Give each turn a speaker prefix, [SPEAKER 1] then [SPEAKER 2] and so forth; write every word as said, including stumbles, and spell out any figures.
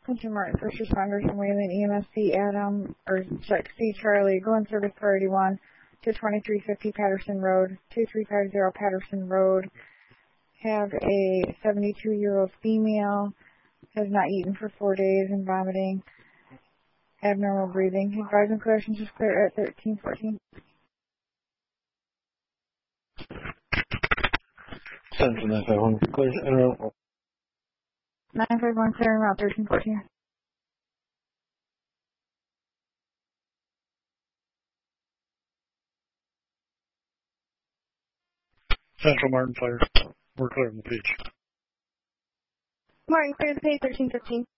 [SPEAKER 1] Central Martin, first responders from Wayland E M S C Adam, or check C Charlie, go in service priority one to twenty-three fifty Patterson Road, two three five zero Patterson Road. Have a seventy-two-year-old female, has not eaten for four days and vomiting, abnormal breathing. Advise and collections is clear at thirteen fourteen.
[SPEAKER 2] Central nine five one, clear, enter.
[SPEAKER 1] nine five one, clearing route thirteen fourteen.
[SPEAKER 2] Central Martin Fire, we're clearing the page.
[SPEAKER 1] Martin, clear the page thirteen fifteen.